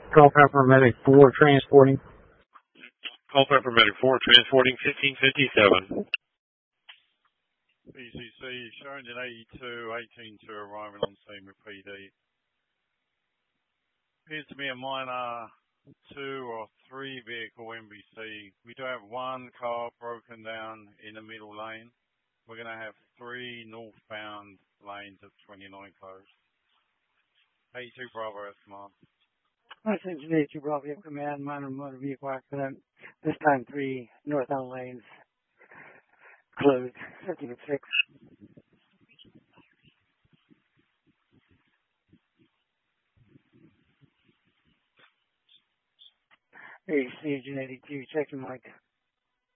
Call paramedic 4 transporting. Call paramedic 4 transporting 1557. BCC showing in 82, 18 to arriving on scene with PD. Appears to be a minor 2 or 3 vehicle NBC. We do have one car broken down in the middle lane. We're going to have 3 northbound lanes of 29 closed. 82 Bravo Command. Attention 82 Bravo, you have command, minor motor vehicle accident. This time 3 northbound lanes closed. 15-6. AC Agent 82, check your mic.